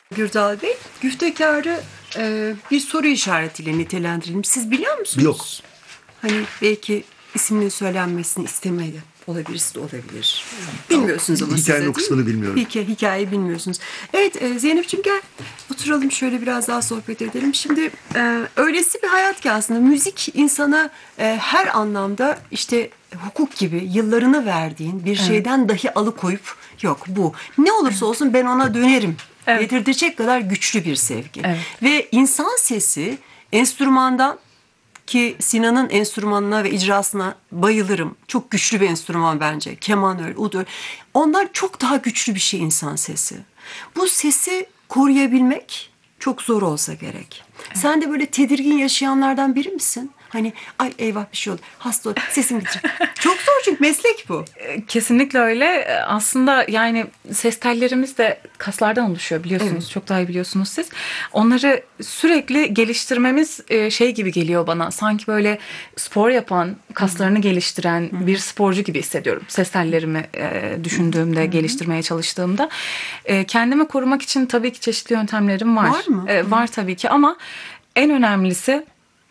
Gürdal Bey, güftekarı bir soru işaretiyle nitelendirelim. Siz biliyor musunuz? Yok. Hani belki isminin söylenmesini istemedi. Olabilir, de olabilir. Bilmiyorsunuz ama siz de, Hikayenin o değil kısmını mi? bilmiyorum. Hikayeyi bilmiyorsunuz. Evet Zeynep'ciğim gel. Oturalım şöyle biraz daha sohbet edelim. Şimdi öylesi bir hayat ki aslında müzik insana her anlamda işte hukuk gibi yıllarını verdiğin bir şeyden dahi alıkoyup yok bu ne olursa olsun ben ona dönerim. Evet. Dedirtecek kadar güçlü bir sevgi. Evet. Ve insan sesi enstrümandan ki Sinan'ın enstrümanına ve icrasına bayılırım. Çok güçlü bir enstrüman bence. Keman öyle, ud öyle. Ondan çok daha güçlü bir şey insan sesi. Bu sesi koruyabilmek çok zor olsa gerek. Evet. Sen de böyle tedirgin yaşayanlardan biri misin? Hani ay eyvah bir şey oldu. Hasta oldu. Sesim gidecek. Çok zor çünkü meslek bu. Kesinlikle öyle. Aslında yani ses tellerimiz de kaslardan oluşuyor biliyorsunuz. Evet. Çok daha iyi biliyorsunuz siz. Onları sürekli geliştirmemiz şey gibi geliyor bana. Sanki böyle spor yapan, kaslarını geliştiren bir sporcu gibi hissediyorum. Ses tellerimi düşündüğümde, geliştirmeye çalıştığımda. Kendimi korumak için tabii ki çeşitli yöntemlerim var. Var mı? Var tabii ki ama en önemlisi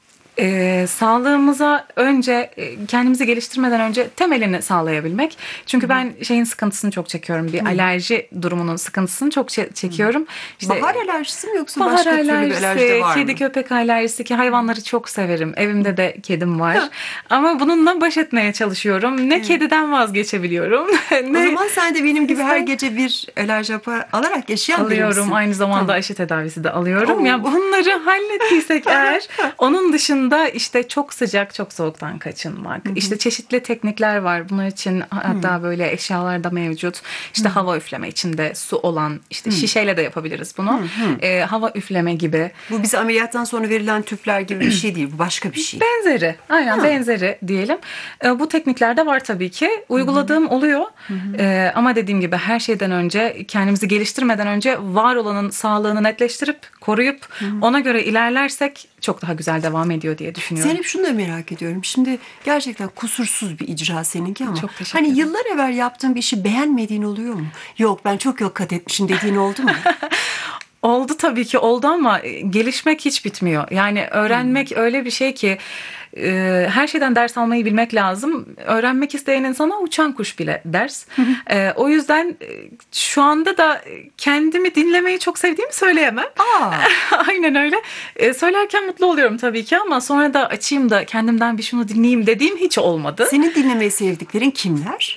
sağlığımıza önce kendimizi geliştirmeden önce temelini sağlayabilmek. Çünkü ben şeyin sıkıntısını çok çekiyorum. Bir alerji durumunun sıkıntısını çok çekiyorum. İşte, Bahar alerjisi mi yoksa bahar başka türlü bir alerjisi, alerji de var mı? kedi köpek alerjisi ki hayvanları çok severim. Evimde de kedim var. Ama bununla baş etmeye çalışıyorum. Ne kediden vazgeçebiliyorum. O zaman sen de benim gibi her gece bir alerji hapı alarak yaşayan biri alıyorum. misin? Aynı zamanda Tamam. aşı tedavisi de alıyorum. Oo. Ya bunları hallettiysek eğer onun dışında işte çok sıcak, çok soğuktan kaçınmak. İşte çeşitli teknikler var. Bunlar için hatta böyle eşyalar da mevcut. İşte hava üfleme içinde su olan işte şişeyle de yapabiliriz bunu. Hava üfleme gibi. Bu bize ameliyattan sonra verilen tüpler gibi bir şey değil. Bu başka bir şey. Benzeri. Aynen benzeri diyelim. Bu teknikler de var tabii ki. Uyguladığım oluyor. Ama dediğim gibi her şeyden önce kendimizi geliştirmeden önce var olanın sağlığını netleştirip koruyup ona göre ilerlersek çok daha güzel devam ediyor diye düşünüyorum. Zeynep şunu da merak ediyorum. Şimdi gerçekten kusursuz bir icra seninki ama Çok teşekkür hani ederim. yıllar evvel yaptığın bir işi beğenmediğin oluyor mu? Yok ben çok yok kat etmişim dediğin oldu mu? Oldu tabii ki oldu ama gelişmek hiç bitmiyor. Yani öğrenmek öyle bir şey ki her şeyden ders almayı bilmek lazım. Öğrenmek isteyen insana uçan kuş bile ders. O yüzden şu anda da kendimi dinlemeyi çok sevdiğimi söyleyemem. Aa. Aynen öyle. Söylerken mutlu oluyorum tabii ki ama sonra da açayım da kendimden bir şunu dinleyeyim dediğim hiç olmadı. Senin dinlemeyi sevdiklerin kimler?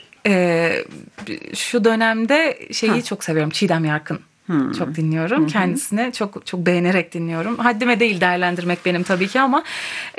Şu dönemde şeyi çok seviyorum. Çiğdem Yarkın. Çok dinliyorum. Kendisini çok beğenerek dinliyorum. Haddime değil değerlendirmek benim tabii ki ama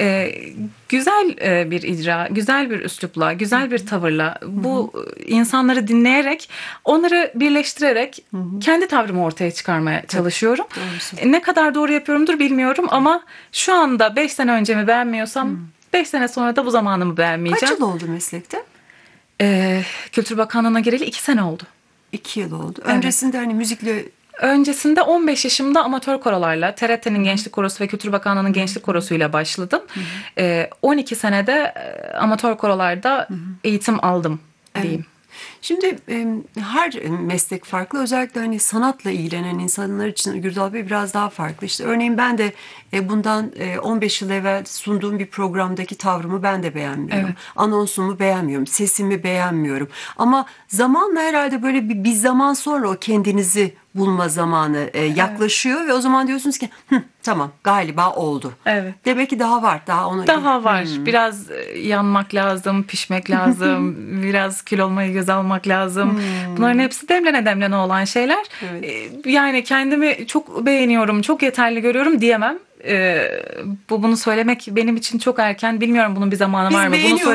güzel bir icra, güzel bir üslupla, güzel bir tavırla bu insanları dinleyerek, onları birleştirerek kendi tavrımı ortaya çıkarmaya çalışıyorum. Ne kadar doğru yapıyorumdur bilmiyorum ama şu anda 5 sene önce mi beğenmiyorsam 5 sene sonra da bu zamanımı beğenmeyeceğim. Kaç yıl oldu meslekte? Kültür Bakanlığı'na gireli 2 sene oldu. 2 yıl oldu. Öncesinde hani müzikle... Öncesinde 15 yaşımda amatör korolarla, TRT'nin Gençlik Korosu ve Kültür Bakanlığı'nın Gençlik Korosu'yla başladım. 12 senede amatör korolarda eğitim aldım diyeyim. Şimdi her meslek farklı. Özellikle hani sanatla ilgilenen insanlar için Gürdal Bey biraz daha farklı. İşte örneğin ben de bundan 15 yıl evvel sunduğum bir programdaki tavrımı ben de beğenmiyorum. Evet. Anonsumu beğenmiyorum. Sesimi beğenmiyorum. Ama zamanla herhalde böyle bir zaman sonra o kendinizi bulma zamanı yaklaşıyor ve o zaman diyorsunuz ki tamam galiba oldu. Evet. Demek ki daha var. Daha var. Biraz yanmak lazım, pişmek lazım, biraz kilo olmayı göze almak lazım. Bunların hepsi demlene olan şeyler. Evet. Yani kendimi çok beğeniyorum, çok yeterli görüyorum diyemem. Bunu söylemek benim için çok erken. Bilmiyorum bunun bir zamanı Biz var mı? Bunu beğeniyoruz.